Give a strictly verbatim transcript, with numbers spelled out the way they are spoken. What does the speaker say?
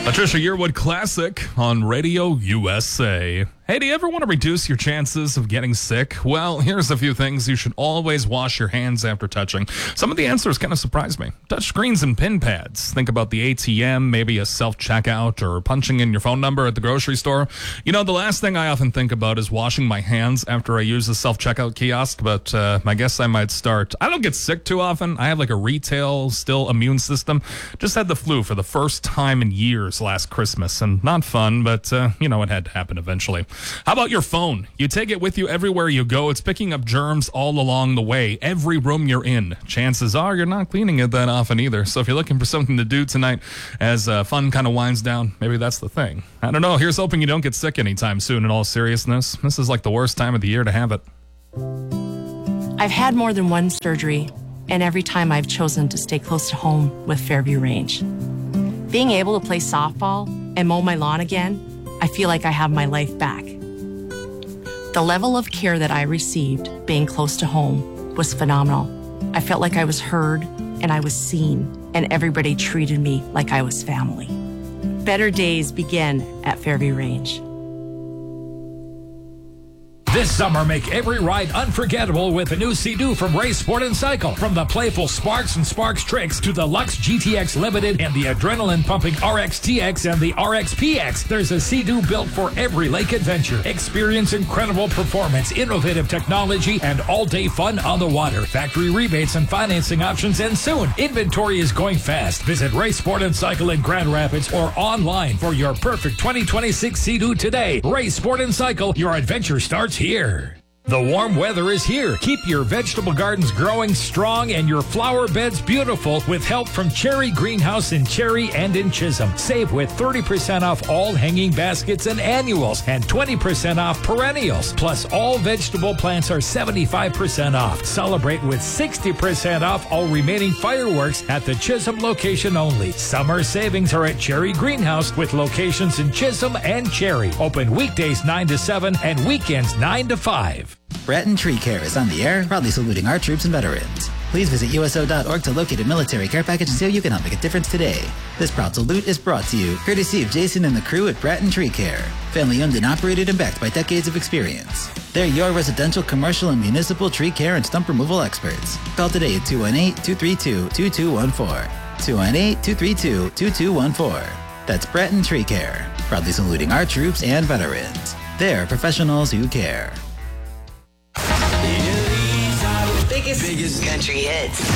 Patricia Yearwood Classic on Radio U S A. Hey, do you ever want to reduce your chances of getting sick? Well, here's a few things. You should always wash your hands after touching. Some of the answers kind of surprised me. Touch screens and pin pads. Think about the A T M, maybe a self-checkout, or punching in your phone number at the grocery store. You know, the last thing I often think about is washing my hands after I use the self-checkout kiosk, but uh, I guess I might start. I don't get sick too often. I have like a retail, still immune system. Just had the flu for the first time in years last Christmas, and not fun, but, uh, you know, it had to happen eventually. How about your phone? You take it with you everywhere you go. It's picking up germs all along the way, every room you're in. Chances are you're not cleaning it that often either. So if you're looking for something to do tonight as uh, fun kind of winds down, maybe that's the thing. I don't know. Here's hoping you don't get sick anytime soon in all seriousness. This is like the worst time of the year to have it. I've had more than one surgery, and every time I've chosen to stay close to home with Fairview Range. Being able to play softball and mow my lawn again, I feel like I have my life back. The level of care that I received being close to home was phenomenal. I felt like I was heard and I was seen, and everybody treated me like I was family. Better days begin at Fairview Range. This summer, make every ride unforgettable with a new Sea-Doo from Ray Sport and Cycle. From the playful Sparks and Sparks Tricks to the Lux G T X Limited and the adrenaline-pumping R X T X and the R X P X, there's a Sea-Doo built for every lake adventure. Experience incredible performance, innovative technology, and all-day fun on the water. Factory rebates and financing options end soon. Inventory is going fast. Visit Ray Sport and Cycle in Grand Rapids or online for your perfect twenty twenty-six Sea-Doo today. Ray Sport and Cycle, your adventure starts here. Here. The warm weather is here. Keep your vegetable gardens growing strong and your flower beds beautiful with help from Cherry Greenhouse in Cherry and in Chisholm. Save with thirty percent off all hanging baskets and annuals and twenty percent off perennials. Plus, all vegetable plants are seventy-five percent off. Celebrate with sixty percent off all remaining fireworks at the Chisholm location only. Summer savings are at Cherry Greenhouse with locations in Chisholm and Cherry. Open weekdays nine to seven and weekends nine to five. Breton Tree Care is on the air, proudly saluting our troops and veterans. Please visit U S O dot org to locate a military care package and see how you can help make a difference today. This proud salute is brought to you courtesy of Jason and the crew at Breton Tree Care. Family owned and operated and backed by decades of experience. They're your residential, commercial, and municipal tree care and stump removal experts. Call today at two one eight, two three two, two two one four. two one eight, two three two, two two one four. That's Breton Tree Care, proudly saluting our troops and veterans. They're professionals who care. Biggest, biggest country hits.